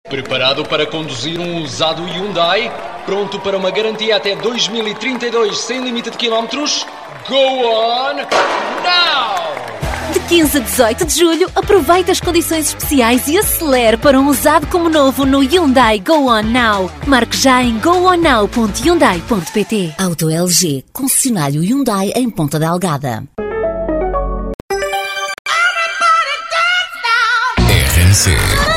Preparado para conduzir um usado Hyundai? Pronto para uma garantia até 2032 sem limite de quilómetros? Go on now! De 15 a 18 de julho, aproveite as condições especiais e acelere para um usado como novo no Hyundai Go On Now. Marque já em gooonnow.hyundai.pt. Auto LG, concessionário Hyundai em Ponta Delgada. RMC